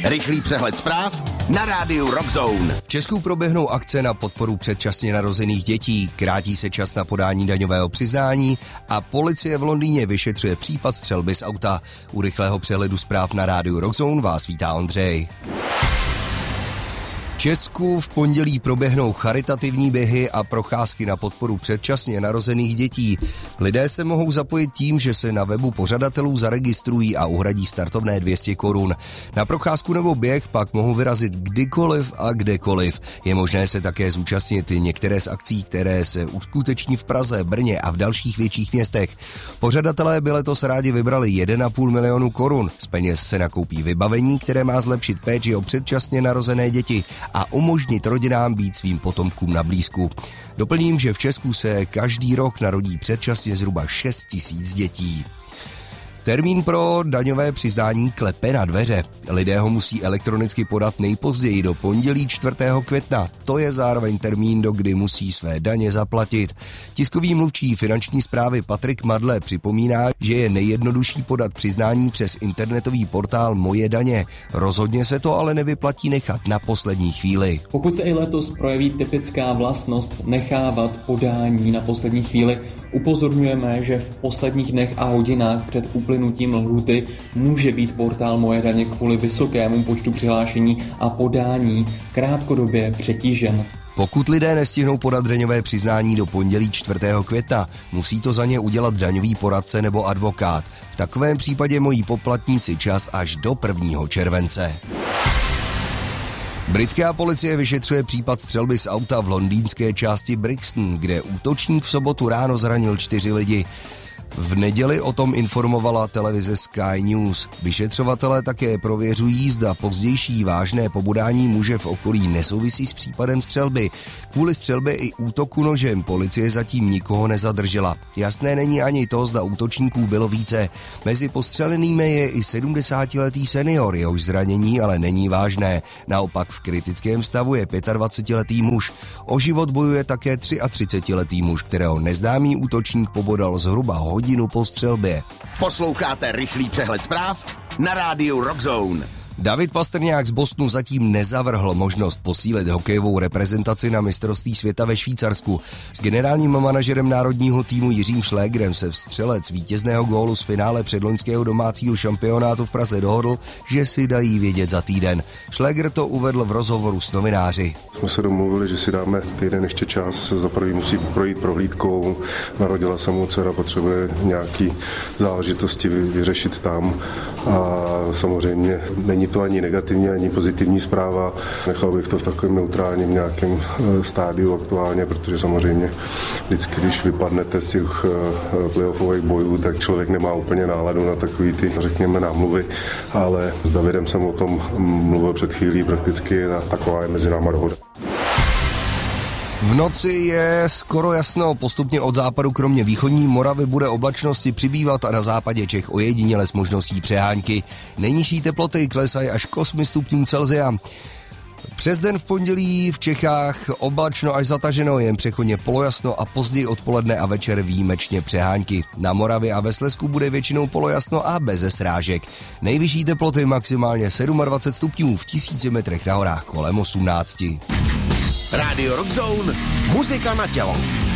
Rychlý přehled zpráv na rádiu Rockzone. V Česku proběhnou akce na podporu předčasně narozených dětí, krátí se čas na podání daňového přiznání a policie v Londýně vyšetřuje případ střelby z auta. U rychlého přehledu zpráv na rádiu Rockzone vás vítá Ondřej. V Česku v pondělí proběhnou charitativní běhy a procházky na podporu předčasně narozených dětí. Lidé se mohou zapojit tím, že se na webu pořadatelů zaregistrují a uhradí startovné 200 korun. Na procházku nebo běh pak mohou vyrazit kdykoliv a kdekoliv. Je možné se také zúčastnit některé z akcí, které se uskuteční v Praze, Brně a v dalších větších městech. Pořadatelé by letos rádi vybrali 1,5 milionu korun. Z peněz se nakoupí vybavení, které má zlepšit péči o předčasně narozené děti a umožnit rodinám být svým potomkům na blízku. Doplním, že v Česku se každý rok narodí předčasně zhruba 6 000 dětí. Termín pro daňové přiznání klepe na dveře. Lidé ho musí elektronicky podat nejpozději do pondělí 4. května. To je zároveň termín, do kdy musí své daně zaplatit. Tiskový mluvčí finanční správy Patrik Madle připomíná, že je nejjednodušší podat přiznání přes internetový portál Moje daně. Rozhodně se to ale nevyplatí nechat na poslední chvíli. Pokud se i letos projeví typická vlastnost nechávat podání na poslední chvíli, upozorňujeme, že v posledních dnech a hodinách před uplynutím lhůty může být portál Moje daně kvůli vysokému počtu přihlášení a podání krátkodobě přetížen. Pokud lidé nestihnou podat daňové přiznání do pondělí 4. května, musí to za ně udělat daňový poradce nebo advokát. V takovém případě mají poplatníci čas až do 1. července. Britská policie vyšetřuje případ střelby z auta v londýnské části Brixton, kde útočník v sobotu ráno zranil 4 lidi. V neděli o tom informovala televize Sky News. Vyšetřovatelé také prověřují, zda pozdější vážné pobodání muže v okolí nesouvisí s případem střelby. Kvůli střelbě i útoku nožem policie zatím nikoho nezadržela. Jasné není ani to, zda útočníků bylo více. Mezi postřelenými je i 70-letý senior, jehož zranění ale není vážné. Naopak v kritickém stavu je 25-letý muž. O život bojuje také 33-letý muž, kterého neznámý útočník pobodal zhruba hodinu po střelbě. Posloucháte rychlý přehled zpráv na rádiu Rockzone. David Pastrňák z Bostonu zatím nezavrhl možnost posílit hokejovou reprezentaci na mistrovství světa ve Švýcarsku. S generálním manažerem národního týmu Jiřím Šlégrem se střelec vítězného gólu z finále předloňského domácího šampionátu v Praze dohodl, že si dají vědět za týden. Šlégr to uvedl v rozhovoru s novináři. Jsme se domluvili, že si dáme týden ještě čas. Za prvý musí projít prohlídkou. Narodila se mu dcera, potřebuje nějaký záležitosti vyřešit tam. A samozřejmě není to ani negativní, ani pozitivní zpráva. Nechal bych to v takovém neutrálním nějakém stádiu aktuálně, protože samozřejmě vždycky, když vypadnete z těch playoffových bojů, tak člověk nemá úplně náladu na takový ty, řekněme, námluvy, ale s Davidem jsem o tom mluvil před chvílí prakticky a taková je mezi náma dohoda. V noci je skoro jasno, postupně od západu kromě východní Moravy bude oblačnosti přibývat a na západě Čech ojediněle s možností přehánky. Nejnižší teploty klesají až k 8 stupňům Celsia. Přes den v pondělí v Čechách oblačno až zataženo, jen přechodně polojasno a později odpoledne a večer výjimečně přehánky. Na Moravě a ve Slezsku bude většinou polojasno a beze srážek. Nejvyšší teploty maximálně 27 stupňů, v 1000 metrech na horách kolem 18. Rádio Rockzone, muzika na tělo.